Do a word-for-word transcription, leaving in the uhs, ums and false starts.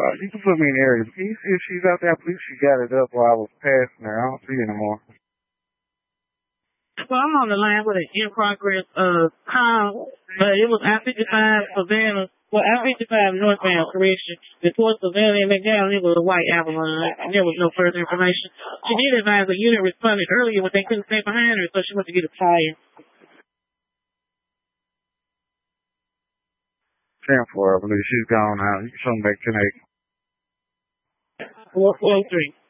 Uh, you can put me in the area. Can you see if she's out there? I believe she got it up while I was passing her. I don't see her anymore. Well, I'm on the line with an in-progress uh, call, but it was I fifty-five Savannah, well, I fifty-five northbound, correction. Before Savannah and McDowell, it was a white Avalon, and there was no further information. She did advise the unit responded earlier when they couldn't stay behind her, so she went to get a tire. ten four, I believe she's gone now. You can show me back ten eight. four four three.